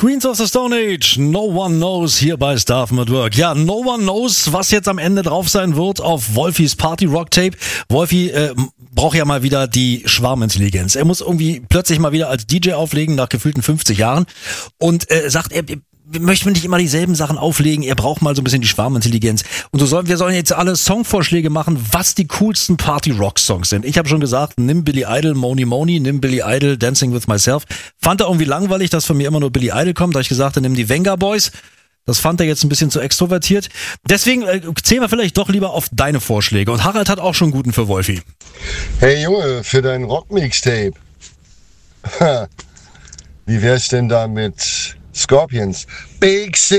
Queens of the Stone Age, No One Knows hier bei Stuff at Work. Ja, No One Knows, was jetzt am Ende drauf sein wird auf Wolfis Party Rock Tape. Wolfi braucht ja mal wieder die Schwarmintelligenz. Er muss irgendwie plötzlich mal wieder als DJ auflegen nach gefühlten 50 Jahren und sagt, er möchte nicht immer dieselben Sachen auflegen, er braucht mal so ein bisschen die Schwarmintelligenz. Und wir sollen jetzt alle Songvorschläge machen, was die coolsten Party-Rock-Songs sind. Ich habe schon gesagt, nimm Billy Idol, Moni Moni, nimm Billy Idol, Dancing with Myself. Fand er irgendwie langweilig, dass von mir immer nur Billy Idol kommt. Da habe ich gesagt, nimm die Venga Boys. Das fand er jetzt ein bisschen zu extrovertiert. Deswegen zählen wir vielleicht doch lieber auf deine Vorschläge. Und Harald hat auch schon einen guten für Wolfi. Hey Junge, für dein Rock-Mixtape. Wie wär's denn da mit Scorpions? Big City.